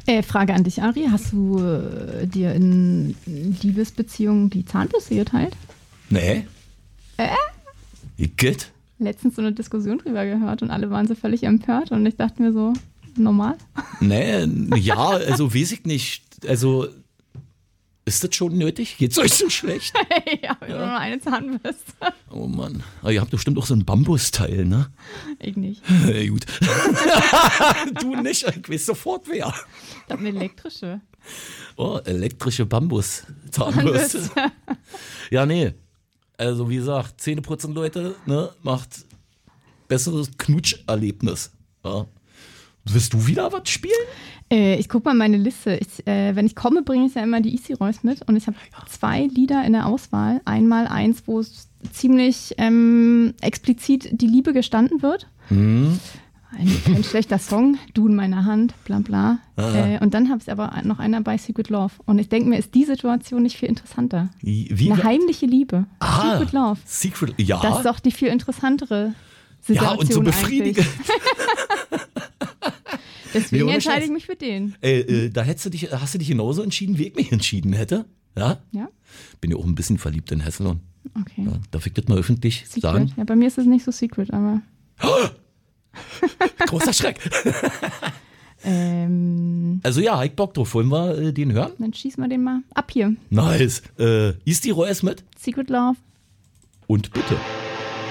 Frage an dich, Ari. Hast du dir in Liebesbeziehungen die Zahnbürste geteilt? Nee. Geht? Letztens so eine Diskussion drüber gehört und alle waren so völlig empört und ich dachte mir so, normal? Nee, ja, also weiß ich nicht. Also, ist das schon nötig? Geht's euch so schlecht? Ja, nur noch eine Zahnbürste. Oh Mann. Aber ihr habt bestimmt auch so ein Bambusteil, ne? Ich nicht. Gut. Du nicht, ich weiß sofort wer. Ich habe eine elektrische. Oh, elektrische Bambus-Zahnbürste. Ja, nee. Also wie gesagt, Zähneputzen, Leute, ne, macht besseres Knutscherlebnis. Ja. Willst du wieder was spielen? Ich gucke mal meine Liste. Wenn ich komme, bringe ich ja immer die Easy Royce mit und ich habe 2 Lieder in der Auswahl. Einmal eins, wo es ziemlich explizit die Liebe gestanden wird. Ein schlechter Song, Du in meiner Hand, bla bla. Und dann habe ich aber noch einer bei Secret Love. Und ich denke mir, ist die Situation nicht viel interessanter? Wie? Eine heimliche Liebe. Secret Love. Secret, ja. Das ist doch die viel interessantere Situation. Ja, und so befriedigend. Deswegen entscheide ich mich für den. Da hast du dich genauso entschieden, wie ich mich entschieden hätte. Ja? Ja. Bin ja auch ein bisschen verliebt in Hesselon. Okay. Ja, darf ich das mal öffentlich Secret. sagen? Ja, bei mir ist es nicht so secret, aber. Großer Schreck. Also ja, ich Bock drauf. Wollen wir den hören? Dann schießen wir den mal ab hier. Nice. Ist die Royce mit? Secret Love. Und bitte.